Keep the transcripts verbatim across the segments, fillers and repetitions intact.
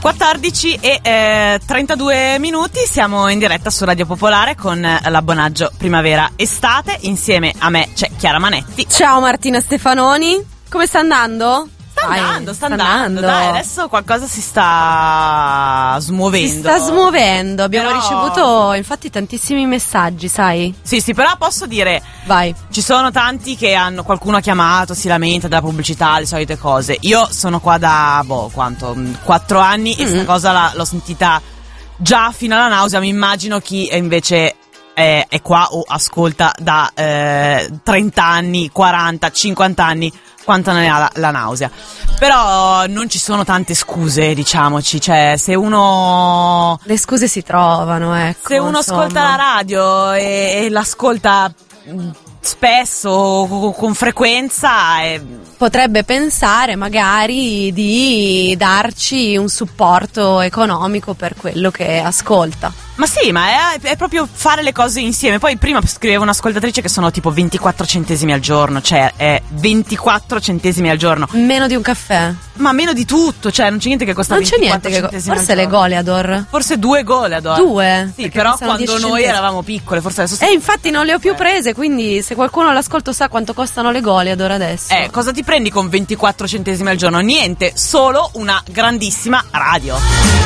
quattordici e eh, trentadue minuti, siamo in diretta su Radio Popolare con l'abbonaggio primavera-estate. Insieme a me c'è Chiara Manetti. Ciao Martina Stefanoni, come sta andando? Sta andando, sta, sta andando, andando, dai, adesso qualcosa si sta smuovendo. Si sta smuovendo, abbiamo però... ricevuto infatti tantissimi messaggi, sai? Sì, sì, però posso dire, vai. Ci sono tanti che hanno, qualcuno ha chiamato, si lamenta della pubblicità, le solite cose. Io sono qua da, boh, quanto, quattro anni mm. e sta cosa la, l'ho sentita già fino alla nausea. Mi immagino chi invece è, è qua o ascolta da eh, trenta anni, quaranta, cinquanta anni, quanto ne ha la, la nausea. Però non ci sono tante scuse, diciamoci, cioè se uno... Le scuse si trovano, ecco. Se uno insomma. ascolta la radio e, e l'ascolta spesso, con, con frequenza... E... potrebbe pensare magari di darci un supporto economico per quello che ascolta. Ma sì, ma è, è proprio fare le cose insieme. Poi prima scrivevo un'ascoltatrice che sono tipo ventiquattro centesimi al giorno. Cioè è ventiquattro centesimi al giorno. Meno di un caffè? Ma meno di tutto, cioè non c'è niente che costa non c'è ventiquattro niente che centesimi forse al le giorno. Goleador. Forse due Goleador. Due? Sì, però quando noi eravamo piccole, forse adesso... Eh, infatti non le ho più prese, quindi se qualcuno all'ascolto sa quanto costano le Goleador adesso. Eh, cosa ti prendi con ventiquattro centesimi al giorno? Niente, solo una grandissima radio.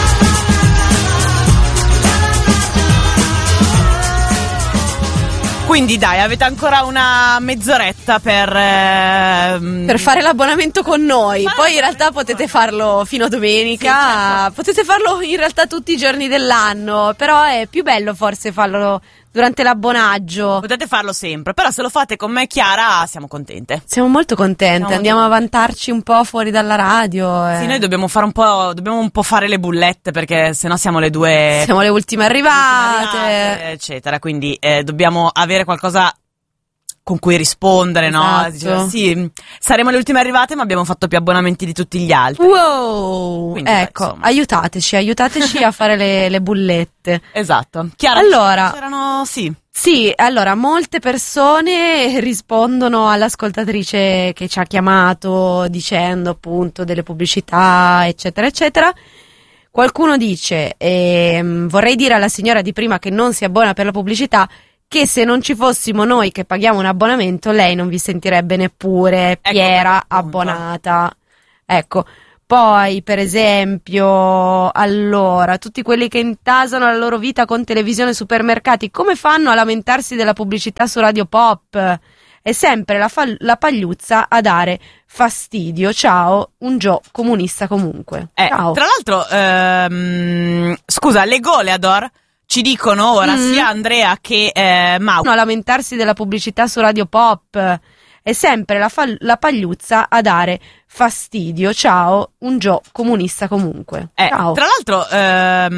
Quindi dai, avete ancora una mezz'oretta per... Ehm... per fare l'abbonamento con noi. Fare Poi in realtà potete farlo fino a domenica, sì, certo. Potete farlo in realtà tutti i giorni dell'anno, però è più bello forse farlo durante l'abbonaggio. Potete farlo sempre, però se lo fate con me, Chiara, siamo contente. Siamo molto contente, siamo andiamo molto... a vantarci un po' fuori dalla radio. E... Sì, noi dobbiamo fare un po', dobbiamo un po' fare le bullette, perché sennò siamo le due... Siamo le ultime arrivate. ultime arrivate eccetera, quindi eh, dobbiamo avere qualcosa con cui rispondere, esatto. no? Diceva, sì, saremo le ultime arrivate, ma abbiamo fatto più abbonamenti di tutti gli altri. Wow! Quindi, ecco, beh, aiutateci, aiutateci a fare le, le bullette. Esatto. Chiara, allora, c'erano, sì. Sì, allora, molte persone rispondono all'ascoltatrice che ci ha chiamato dicendo appunto delle pubblicità, eccetera, eccetera. Qualcuno dice, ehm, vorrei dire alla signora di prima che non si abbona per la pubblicità, che se non ci fossimo noi che paghiamo un abbonamento, lei non vi sentirebbe neppure Piera ecco, abbonata. Ecco, poi per esempio, allora, tutti quelli che intasano la loro vita con televisione e supermercati, come fanno a lamentarsi della pubblicità su Radio Pop? È sempre la, fa- la pagliuzza a dare fastidio. Ciao, un Gio comunista comunque. Eh, Ciao. Tra l'altro, ehm, scusa, le Goleador ci dicono ora mm. sia Andrea che eh, Mau a lamentarsi della pubblicità su Radio Pop. È sempre la, fa- la pagliuzza a dare fastidio. Ciao, un Gio comunista comunque. Eh, Ciao. Tra l'altro, ehm,